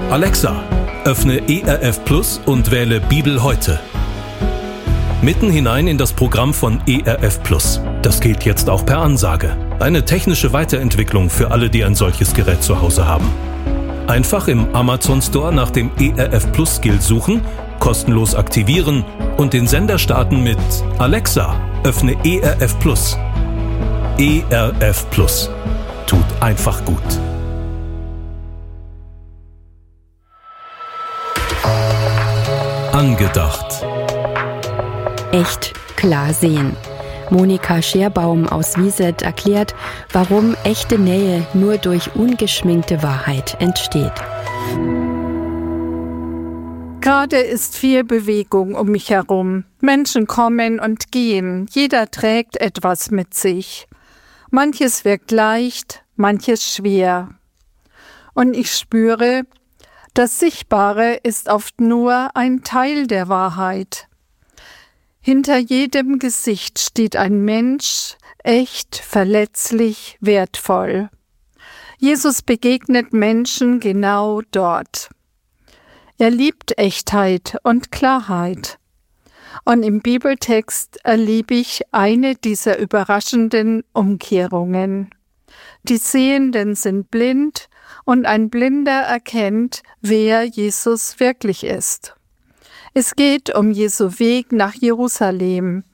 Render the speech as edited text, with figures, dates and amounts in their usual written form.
Alexa, öffne ERF Plus und wähle Bibel heute. Mitten hinein in das Programm von ERF Plus. Das geht jetzt auch per Ansage. Eine technische Weiterentwicklung für alle, die ein solches Gerät zu Hause haben. Einfach im Amazon Store nach dem ERF Plus Skill suchen, kostenlos aktivieren und den Sender starten mit Alexa, öffne ERF Plus. ERF Plus. Tut einfach gut. Angedacht. Echt klar sehen. Monika Scherbaum aus Wieset erklärt, warum echte Nähe nur durch ungeschminkte Wahrheit entsteht. Gerade ist viel Bewegung um mich herum. Menschen kommen und gehen. Jeder trägt etwas mit sich. Manches wirkt leicht, manches schwer. Und ich spüre, das Sichtbare ist oft nur ein Teil der Wahrheit. Hinter jedem Gesicht steht ein Mensch, echt, verletzlich, wertvoll. Jesus begegnet Menschen genau dort. Er liebt Echtheit und Klarheit. Und im Bibeltext erlebe ich eine dieser überraschenden Umkehrungen. Die Sehenden sind blind und ein Blinder erkennt, wer Jesus wirklich ist. Es geht um Jesu Weg nach Jerusalem.